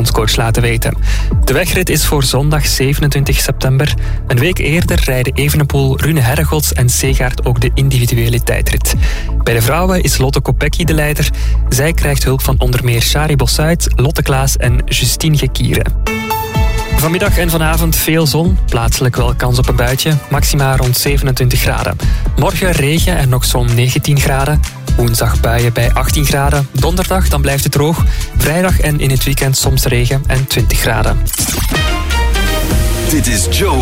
bondscoach laten weten. De wegrit is voor zondag 27 september. Een week eerder rijden Evenepoel, Rune Herregods en Segaert ook de individuele tijdrit. Bij de vrouwen is Lotte Kopecky de leider. Zij krijgt hulp van onder meer Shari Bossuit, Lotte Klaas en Justine Gekieren. Vanmiddag en vanavond veel zon, plaatselijk wel kans op een buitje, maxima rond 27 graden. Morgen regen en nog zo'n 19 graden. Woensdag buien bij 18 graden. Donderdag dan blijft het droog. Vrijdag en in het weekend soms regen en 20 graden. Dit is Joe.